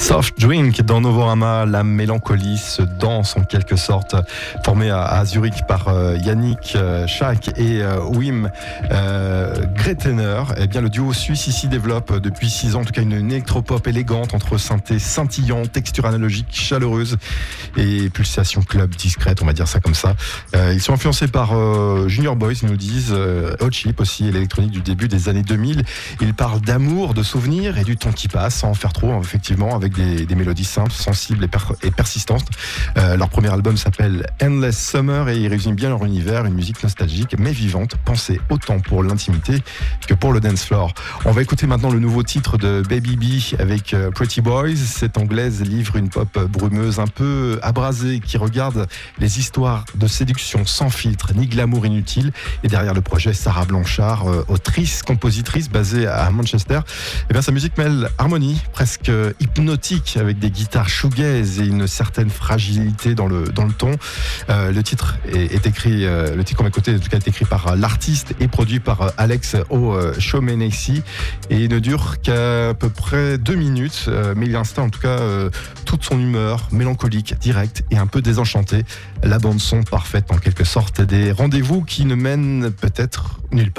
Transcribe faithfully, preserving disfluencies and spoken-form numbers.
Soft Drink dans Novorama, la mélancolie se danse en quelque sorte, formée à, à Zurich par euh, Yannick euh, Schack et euh, Wim euh, Gretener. Eh bien, le duo suisse ici développe depuis six ans en tout cas une, une électropop élégante entre synthé scintillant, texture analogique chaleureuse et pulsation club discrète, on va dire ça comme ça. Euh, ils sont influencés par euh, Junior Boys, ils nous disent, euh, Hot Chip aussi, et l'électronique du début des années deux mille. Ils parlent d'amour, de souvenirs et du temps qui passe, sans en faire trop, effectivement, avec des, des mélodies simples, sensibles et, per- et persistantes. Euh, leur premier album s'appelle Endless Summer et ils résument bien leur univers, une musique nostalgique mais vivante, pensée autant pour l'intimité que pour le dance floor. On va écouter maintenant le nouveau titre de Baby B avec euh, Pretty Boys. Cette anglaise livre une pop brumeuse un peu abrasée qui regarde les histoires de séduction sans filtre ni glamour inutile. Et derrière le projet, Sarah Blanchard, euh, autrice, compositrice basée à Manchester. Et bien, sa musique mêle harmonie presque hypnotique avec des guitares shoegaze et une certaine fragilité dans le, dans le ton. Euh, le titre est, est écrit, euh, le titre qu'on va écouter en tout cas est écrit par l'artiste et produit par Alex O'Shaughnessy et il ne dure qu'à peu près deux minutes, euh, mais il installe en tout cas euh, toute son humeur mélancolique, directe et un peu désenchantée. La bande son parfaite en quelque sorte, des rendez-vous qui ne mènent peut-être nulle part.